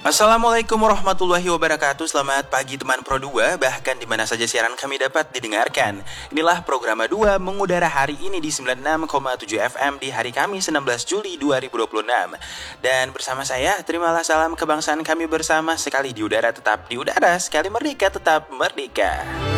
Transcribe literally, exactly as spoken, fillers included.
Assalamualaikum warahmatullahi wabarakatuh. Selamat pagi teman Pro dua, bahkan di mana saja siaran kami dapat didengarkan. Inilah program dua mengudara hari ini di sembilan puluh enam koma tujuh F M di hari Kamis enam belas Juli dua ribu dua puluh enam. Dan bersama saya, terimalah salam kebangsaan kami bersama, sekali di udara tetap di udara, sekali merdeka tetap merdeka.